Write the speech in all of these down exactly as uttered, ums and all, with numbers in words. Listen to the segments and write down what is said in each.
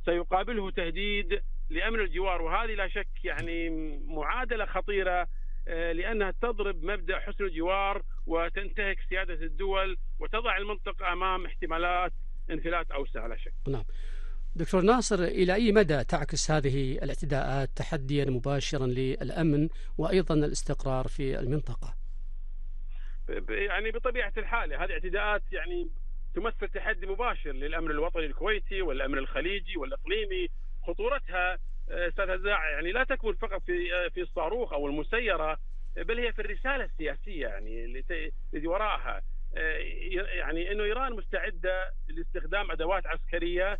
سيقابله تهديد لأمن الجوار، وهذه لا شك يعني معادلة خطيرة لأنها تضرب مبدأ حسن الجوار وتنتهك سيادة الدول وتضع المنطقة أمام احتمالات انفلات أوسع لا شك. نعم. دكتور ناصر، إلى أي مدى تعكس هذه الاعتداءات تحديا مباشرا للأمن وأيضا الاستقرار في المنطقة؟ يعني بطبيعة الحال هذه اعتداءات يعني تمثل تحدي مباشر للأمن الوطني الكويتي والأمن الخليجي والإقليمي. خطورتها استاذ هزاع يعني لا تكمن فقط في في الصاروخ او المسيره، بل هي في الرساله السياسيه يعني التي وراءها، يعني انه ايران مستعده لاستخدام ادوات عسكريه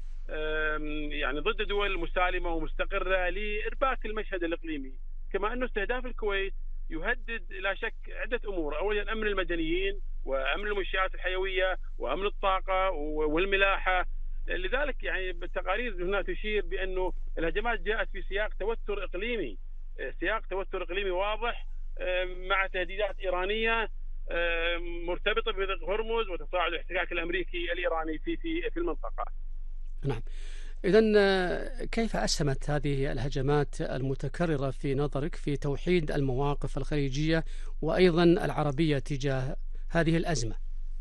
يعني ضد دول مسالمه ومستقره لارباك المشهد الاقليمي، كما انه استهداف الكويت يهدد لا شك عده امور، اولا امن المدنيين وامن المنشآت الحيويه وامن الطاقه والملاحه. لذلك يعني التقارير هنا تشير بانه الهجمات جاءت في سياق توتر اقليمي، سياق توتر اقليمي واضح مع تهديدات ايرانيه مرتبطه بهرمز وتصاعد الاحتكاك الامريكي الايراني في في في المنطقه. نعم. إذن كيف أسهمت هذه الهجمات المتكررة في نظرك في توحيد المواقف الخليجية وأيضا العربية تجاه هذه الأزمة؟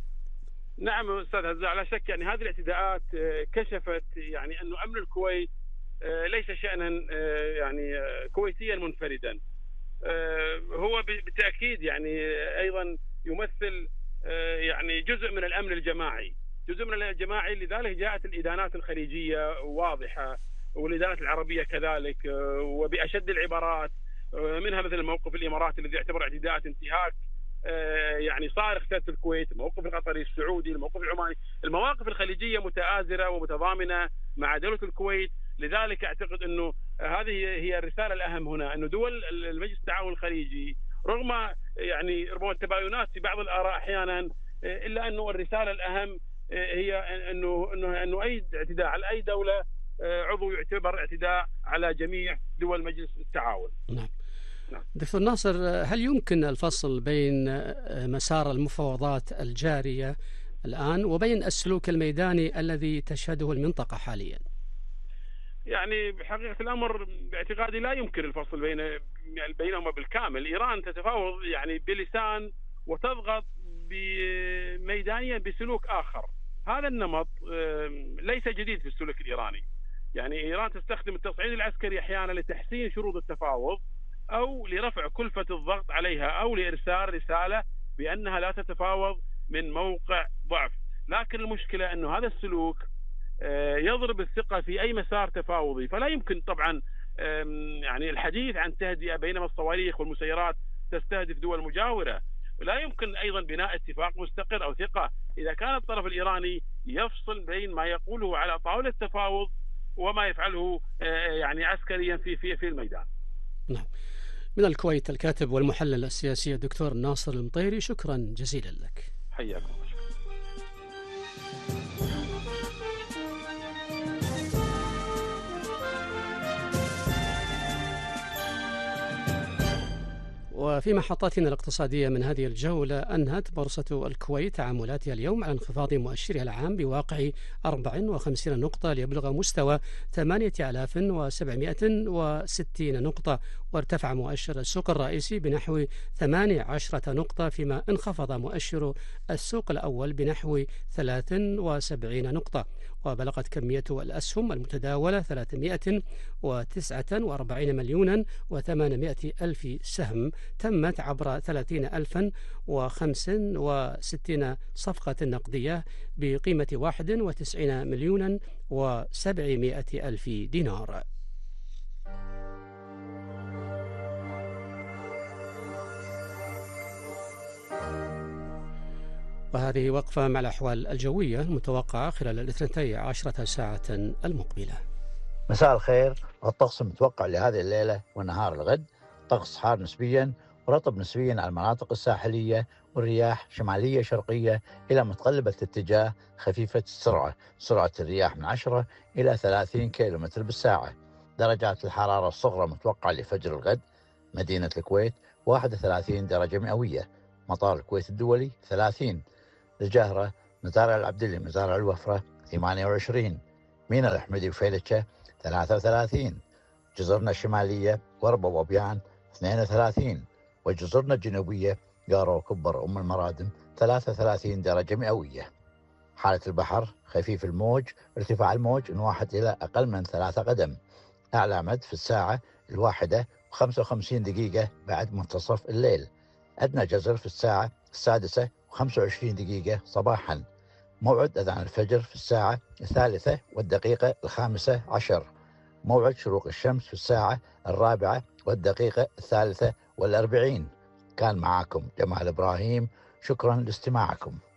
نعم استاذ هزاع، لا شك يعني هذه الاعتداءات كشفت يعني انه امن الكويت ليس شأنا يعني كويتيا منفردا، هو بالتاكيد يعني ايضا يمثل يعني جزء من الامن الجماعي، جزء من الامن الجماعي. لذلك جاءت الادانات الخليجيه واضحه والادانات العربيه كذلك وباشد العبارات، منها مثل موقف الامارات الذي يعتبر اعتداءات انتهاك يعني صارخ سيادة الكويت، الموقف القطري السعودي، الموقف العماني، المواقف الخليجية متآزرة ومتضامنة مع دولة الكويت. لذلك أعتقد أنه هذه هي الرسالة الأهم هنا، أنه دول المجلس التعاون الخليجي رغم يعني ربما التباينات في بعض الآراء أحيانا، إلا أنه الرسالة الأهم هي أنه أنه أنه أي اعتداء على أي دولة عضو يعتبر اعتداء على جميع دول مجلس التعاون. نعم. دكتور ناصر، هل يمكن الفصل بين مسار المفاوضات الجارية الآن وبين السلوك الميداني الذي تشهده المنطقة حاليا؟ يعني بحقيقة الأمر باعتقادي لا يمكن الفصل بين يعني بينهما بالكامل. إيران تتفاوض يعني بلسان وتضغط ميدانيا بسلوك آخر. هذا النمط ليس جديد في السلوك الإيراني. يعني إيران تستخدم التصعيد العسكري أحيانا لتحسين شروط التفاوض أو لرفع كلفة الضغط عليها أو لإرسال رسالة بأنها لا تتفاوض من موقع ضعف. لكن المشكلة أنه هذا السلوك يضرب الثقة في أي مسار تفاوضي، فلا يمكن طبعا يعني الحديث عن تهدئة بينما الصواريخ والمسيرات تستهدف دول مجاورة. لا يمكن أيضا بناء اتفاق مستقر أو ثقة إذا كان الطرف الإيراني يفصل بين ما يقوله على طاولة التفاوض وما يفعله يعني عسكريا في في في الميدان. نعم. من الكويت الكاتب والمحلل السياسي الدكتور ناصر المطيري، شكرا جزيلا لك. حياكم. وفي محطاتنا الاقتصادية من هذه الجولة، أنهت بورصة الكويت تعاملاتها اليوم على انخفاض مؤشرها العام بواقع أربع وخمسين نقطة ليبلغ مستوى ثمانية آلاف وسبعمائة وستين نقطة، وارتفع مؤشر السوق الرئيسي بنحو ثمانية عشر نقطة، فيما انخفض مؤشر السوق الأول بنحو ثلاث وسبعين نقطة. وبلغت كمية الأسهم المتداولة ثلاثمائة وتسعة وأربعين مليونا وثمانمائة ألف سهم، تمت عبر ثلاثين ألفا وخمسة وستين صفقة نقدية بقيمة واحد وتسعين مليونا وسبعمائة ألف دينار. وهذه وقفة مع الأحوال الجوية المتوقعة خلال الاثنتي عشرة ساعة المقبلة. مساء الخير. الطقس المتوقع لهذه الليلة ونهار الغد طقس حار نسبيا ورطب نسبيا على المناطق الساحلية، والرياح شمالية شرقية إلى متقلبة الاتجاه خفيفة السرعة، سرعة الرياح من عشرة إلى ثلاثين كيلومتر بالساعة. درجات الحرارة الصغرى متوقعة لفجر الغد مدينة الكويت واحد وثلاثين درجة مئوية، مطار الكويت الدولي ثلاثين، الجهرة، مزارع العبدلي، مزارع الوفرة ثمانية وعشرين، مينا الأحمدي وفيلتشة ثلاثة وثلاثين، جزرنا الشمالية وربة وبيان اثنين وثلاثين، وجزرنا الجنوبية قارو وكبر أم المرادم ثلاثة وثلاثين درجة مئوية. حالة البحر خفيف الموج، ارتفاع الموج من واحد إلى أقل من ثلاثة قدم. أعلى مد في الساعة الواحدة وخمسة وخمسين دقيقة بعد منتصف الليل. أدنى جزر في الساعة السادسة وخمسة وعشرين دقيقة صباحا. موعد أذان الفجر في الساعة الثالثة والدقيقة الخامسة عشر. موعد شروق الشمس في الساعة الرابعة والدقيقة الثالثة والأربعين. كان معكم جمال إبراهيم، شكرا لاستماعكم.